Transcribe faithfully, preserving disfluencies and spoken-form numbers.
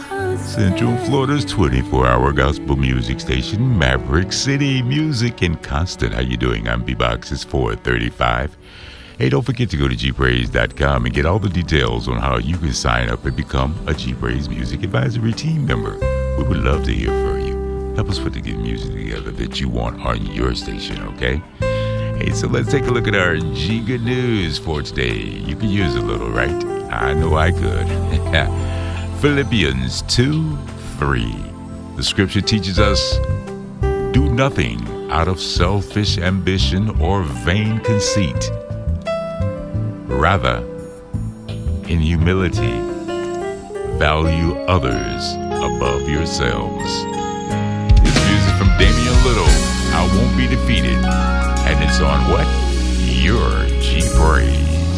Central Florida's twenty-four hour gospel music station, Maverick City Music and Constant. How you doing? I'm B-Boxes four thirty-five. Hey, don't forget to go to G Praise dot com and get all the details on how you can sign up and become a G Praise Music Advisory Team member. We would love to hear from you. Help us put the good music together that you want on your station, okay? Hey, so let's take a look at our G Good News for today. You could use a little, right? I know I could. Philippians two three. The scripture teaches us, do nothing out of selfish ambition or vain conceit. Rather, in humility, value others above yourselves. This music from Damian Little, I Won't Be Defeated. And it's on what? Your G Praise.